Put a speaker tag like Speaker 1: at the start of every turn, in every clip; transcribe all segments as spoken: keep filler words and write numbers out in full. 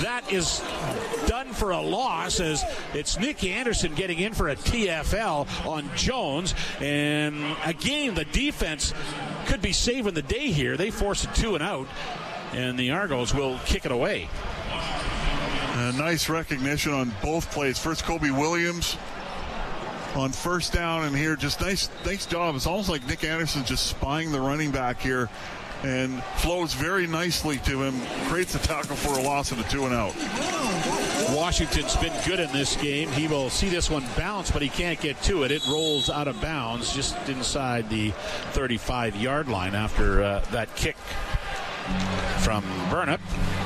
Speaker 1: that is done for a loss, as it's Nick Anderson getting in for a T F L on Jones. And again, the defense could be saving the day here. They force it two and out, and the Argos will kick it away.
Speaker 2: A nice recognition on both plays. First, Kobe Williams on first down, and here just nice nice job. It's almost like Nick Anderson just spying the running back here and flows very nicely to him, creates a tackle for a loss and a two and out.
Speaker 1: Washington's been good in this game. He will see this one bounce, but he can't get to it. It rolls out of bounds just inside the thirty-five-yard line after uh, that kick from Burnett.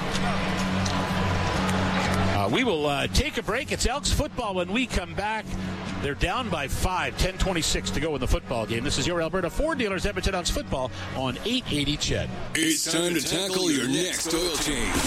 Speaker 1: Uh, we will uh, take a break. It's Elks football when we come back. They're down by five, ten twenty-six to go in the football game. This is your Alberta Ford Dealers Edmonton Elks football on eight eighty C H E D.
Speaker 3: It's time to tackle your next oil change.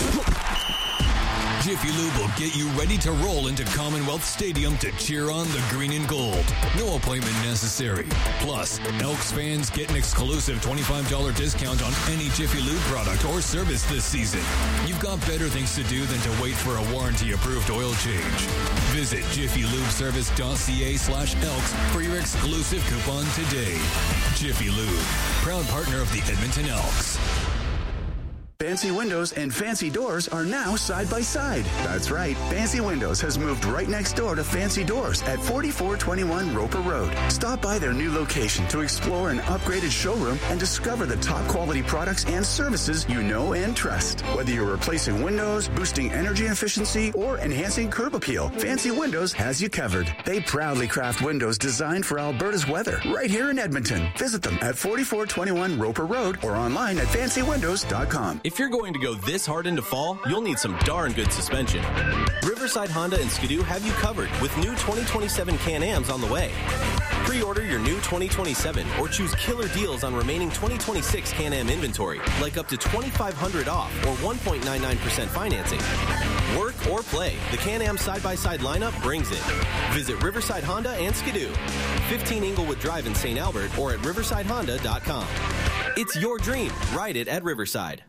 Speaker 3: Jiffy Lube will get you ready to roll into Commonwealth Stadium to cheer on the green and gold. No appointment necessary. Plus, Elks fans get an exclusive twenty-five dollars discount on any Jiffy Lube product or service this season. You've got better things to do than to wait for a warranty-approved oil change. Visit jiffy lube service dot c a slash elks for your exclusive coupon today. Jiffy Lube, proud partner of the Edmonton Elks.
Speaker 4: Fancy Windows and Fancy Doors are now side by side. That's right. Fancy Windows has moved right next door to Fancy Doors at forty-four twenty-one Roper Road. Stop by their new location to explore an upgraded showroom and discover the top quality products and services you know and trust. Whether you're replacing windows, boosting energy efficiency, or enhancing curb appeal, Fancy Windows has you covered. They proudly craft windows designed for Alberta's weather right here in Edmonton. Visit them at forty-four twenty-one Roper Road or online at fancy windows dot com.
Speaker 5: If you're going to go this hard into fall, you'll need some darn good suspension. Riverside Honda and Skidoo have you covered with new twenty twenty-seven Can-Ams on the way. Pre-order your new twenty twenty-seven or choose killer deals on remaining twenty twenty-six Can-Am inventory, like up to twenty-five hundred dollars off or one point nine nine percent financing. Work or play, the Can-Am side-by-side lineup brings it. Visit Riverside Honda and Skidoo, fifteen Inglewood Drive in Saint Albert, or at riverside honda dot com. It's your dream. Ride it at Riverside.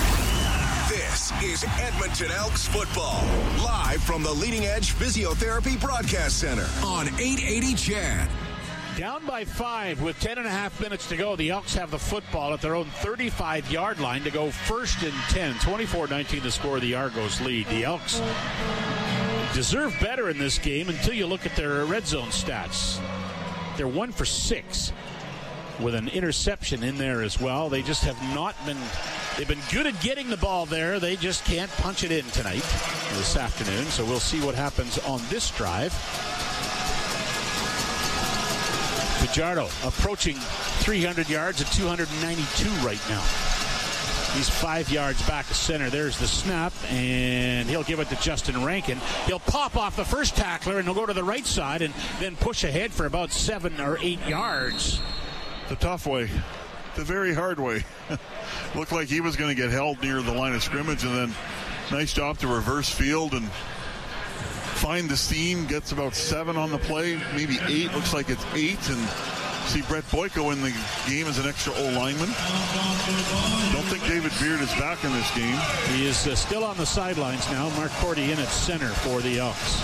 Speaker 3: This is Edmonton Elks football, live from the Leading Edge Physiotherapy Broadcast Center on eight eighty C H E D.
Speaker 1: Down by five with ten and a half minutes to go. The Elks have the football at their own thirty-five-yard line to go first and ten. twenty-four nineteen to score. The Argos lead. The Elks deserve better in this game until you look at their red zone stats. They're one for six with an interception in there as well. They just have not been... They've been good at getting the ball there. They just can't punch it in tonight, this afternoon. So we'll see what happens on this drive. Fajardo approaching three hundred yards at two hundred ninety-two right now. He's five yards back to center. There's the snap, and he'll give it to Justin Rankin. He'll pop off the first tackler, and he'll go to the right side and then push ahead for about seven or eight yards.
Speaker 2: The tough way. The very hard way. Looked like he was going to get held near the line of scrimmage, and then nice job to reverse field and find the seam. Gets about seven on the play, maybe eight. Looks like it's eight, and see Brett Boyko in the game as an extra O-lineman. Don't think David Beard is back in this game.
Speaker 1: He is uh, still on the sidelines now. Mark Cordy in at center for the Elks.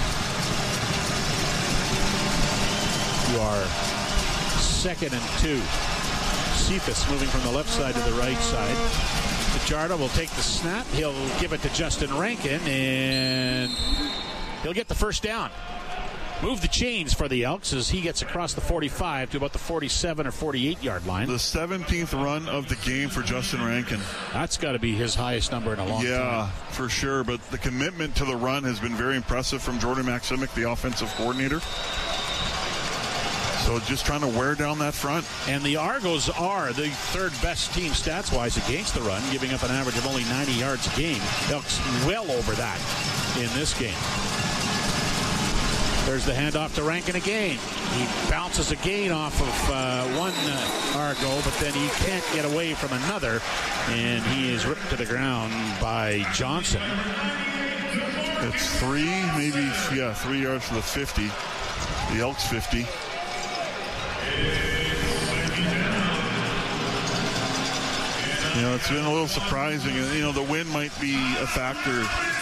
Speaker 1: You are second and two. Cephas moving from the left side to the right side. Fajardo will take the snap. He'll give it to Justin Rankin, and he'll get the first down. Move the chains for the Elks as he gets across the forty-five to about the forty-seven or forty-eight-yard line.
Speaker 2: The seventeenth run of the game for Justin Rankin.
Speaker 1: That's got to be his highest number in a long
Speaker 2: yeah,
Speaker 1: time.
Speaker 2: Yeah, for sure. But the commitment to the run has been very impressive from Jordan Maksimic, the offensive coordinator. So just trying to wear down that front.
Speaker 1: And the Argos are the third best team stats-wise against the run, giving up an average of only ninety yards a game. Elks well over that in this game. There's the handoff to Rankin again. He bounces again off of uh, one uh, Argo, but then he can't get away from another, and he is ripped to the ground by Johnson.
Speaker 2: It's three, maybe, yeah, three yards to the fifty. The Elks fifty. You know, it's been a little surprising. You know, the wind might be a factor